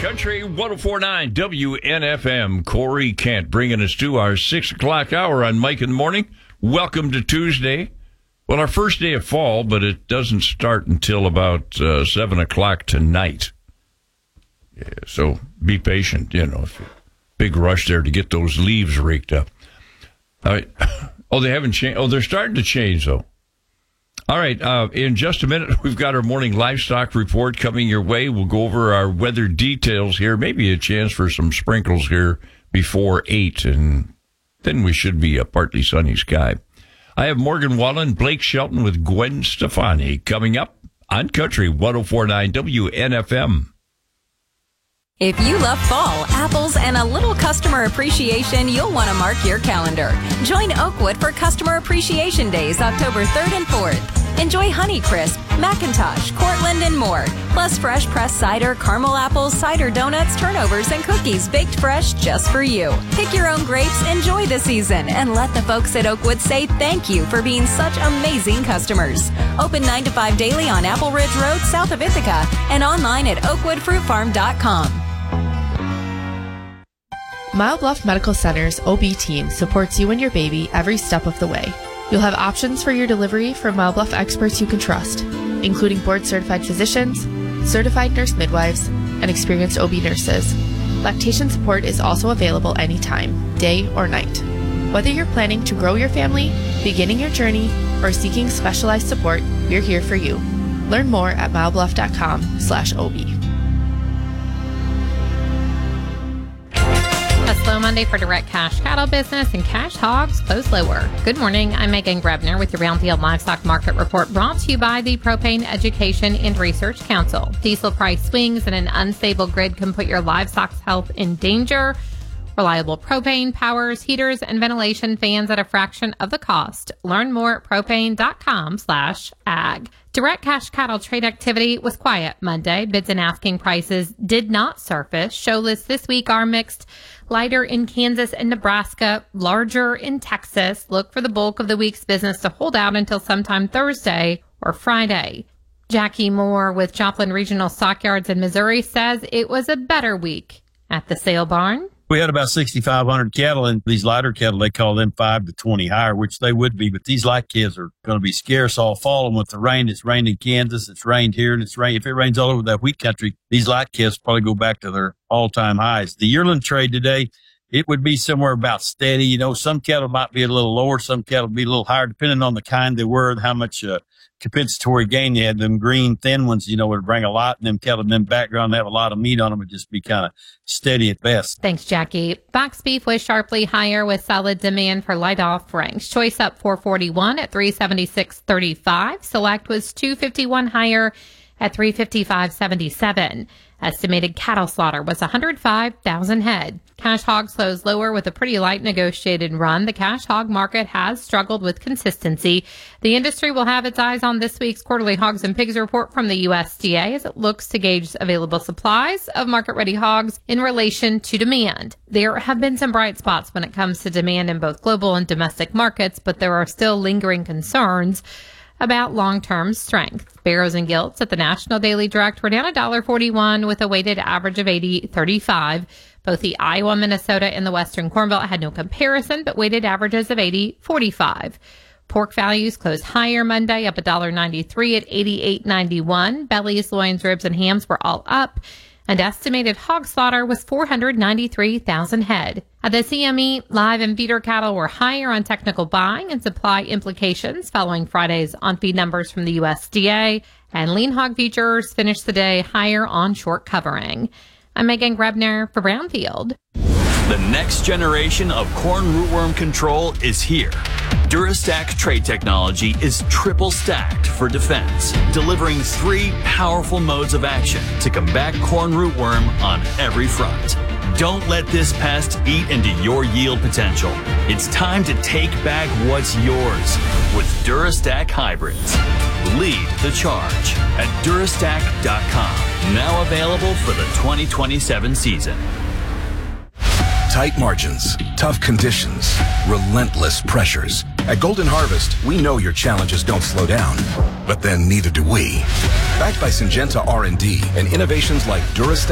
Country 104.9 WNFM. Corey Kent bringing us to our 6 o'clock hour on Mike in the Morning. Welcome to Tuesday. Well, our first day of fall, but it doesn't start until about 7 o'clock tonight. Yeah, so be patient, big rush there to get those leaves raked up. All right. Oh, they haven't changed. Oh, they're starting to change, though. All right, in just a minute, we've got our morning livestock report coming your way. We'll go over our weather details here, maybe a chance for some sprinkles here before 8, and then we should be a partly sunny sky. I have Morgan Wallen, Blake Shelton with Gwen Stefani coming up on Country 104.9 WNFM. If you love fall, apples, and a little customer appreciation, you'll want to mark your calendar. Join Oakwood for Customer Appreciation Days, October 3rd and 4th. Enjoy Honeycrisp, McIntosh, Cortland, and more. Plus fresh pressed cider, caramel apples, cider donuts, turnovers, and cookies baked fresh just for you. Pick your own grapes, enjoy the season, and let the folks at Oakwood say thank you for being such amazing customers. Open 9 to 5 daily on Apple Ridge Road, south of Ithaca, and online at oakwoodfruitfarm.com. Mile Bluff Medical Center's OB team supports you and your baby every step of the way. You'll have options for your delivery from Mile Bluff experts you can trust, including board-certified physicians, certified nurse midwives, and experienced OB nurses. Lactation support is also available anytime, day or night. Whether you're planning to grow your family, beginning your journey, or seeking specialized support, we're here for you. Learn more at milebluff.com/OB. A slow Monday for direct cash cattle business, and cash hogs close lower. Good morning. I'm Megan Grebner with your Brownfield Livestock Market Report, brought to you by the Propane Education and Research Council. Diesel price swings and an unstable grid can put your livestock's health in danger. Reliable propane powers heaters and ventilation fans at a fraction of the cost. Learn more at propane.com/ag. Direct cash cattle trade activity was quiet Monday. Bids and asking prices did not surface. Show lists this week are mixed. Lighter in Kansas and Nebraska, larger in Texas. Look for the bulk of the week's business to hold out until sometime Thursday or Friday. Jackie Moore with Joplin Regional Stockyards in Missouri says it was a better week at the sale barn. We had about 6,500 cattle, and these lighter cattle, they call them 5 to 20 higher, which they would be, but these light kids are going to be scarce all fall. And with the rain, it's rained in Kansas, it's rained here, and if it rains all over that wheat country, these light kids probably go back to their all-time highs. The yearling trade today, it would be somewhere about steady. Some cattle might be a little lower, some cattle be a little higher, depending on the kind they were and how much compensatory gain they had. Them green thin ones, would bring a lot, and them cattle in them background, they have a lot of meat on them, would just be kind of steady at best. Thanks, Jackie. Box beef was sharply higher with solid demand for light offerings. Choice up $4.41 at $376.35. Select was $2.51 higher at $355.77. Estimated cattle slaughter was 105,000 head. Cash hog slows lower with a pretty light negotiated run. The cash hog market has struggled with consistency. The industry will have its eyes on this week's quarterly hogs and pigs report from the USDA as it looks to gauge available supplies of market-ready hogs in relation to demand. There have been some bright spots when it comes to demand in both global and domestic markets, but there are still lingering concerns about long-term strength. Barrows and Gilts at the National Daily Direct were down $1.41 with a weighted average of 80.35. Both the Iowa, Minnesota, and the Western Corn Belt had no comparison, but weighted averages of 80.45. Pork values closed higher Monday, up $1.93 at 88.91. Bellies, loins, ribs, and hams were all up, and estimated hog slaughter was 493,000 head. At the CME, live and feeder cattle were higher on technical buying and supply implications following Friday's on-feed numbers from the USDA, and lean hog futures finished the day higher on short covering. I'm Megan Grebner for Brownfield. The next generation of corn rootworm control is here. Durastack trait technology is triple stacked for defense, delivering 3 powerful modes of action to combat corn rootworm on every front. Don't let this pest eat into your yield potential. It's time to take back what's yours with Durastack hybrids. Lead the charge at Durastack.com. Now available for the 2027 season. Tight margins, tough conditions, relentless pressures. At Golden Harvest, we know your challenges don't slow down, but then neither do we. Backed by Syngenta R&D and innovations like Durastack